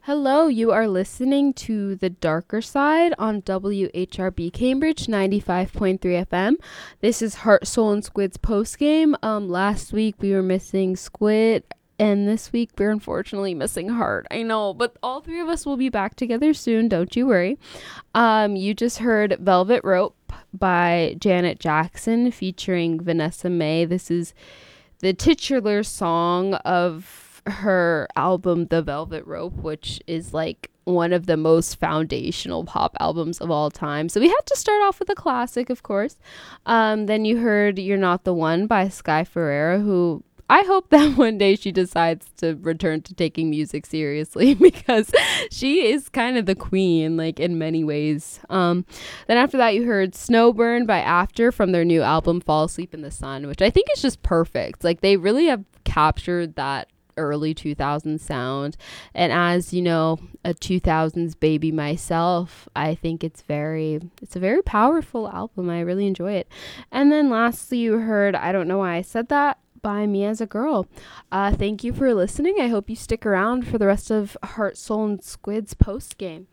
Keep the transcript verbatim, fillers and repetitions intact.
Hello, you are listening to The Darker Side on W H R B Cambridge ninety-five point three F M. This is Heart, Soul, and Squid's postgame. Um, last week we were missing Squid, and this week we're unfortunately missing Heart. I know, but all three of us will be back together soon, don't you worry. Um, you just heard Velvet Rope by Janet Jackson featuring Vanessa Mae. This is the titular song of her album The Velvet Rope, which is like one of the most foundational pop albums of all time. So we had to start off with a classic, of course. Um, then you heard You're Not the One by Sky Ferreira, who I hope that one day she decides to return to taking music seriously because she is kind of the queen, like in many ways. Um, then after that, you heard Snowburn by After from their new album Fall Asleep in the Sun, which I think is just perfect. Like they really have captured that early two thousands sound, and as you know, a two thousands baby myself, I think it's very it's a very powerful album. I really enjoy it. And then lastly, you heard I Don't Know Why I Said That by Me as a Girl. Uh thank you for listening. I hope you stick around for the rest of Heart, Soul, and Squid's post game.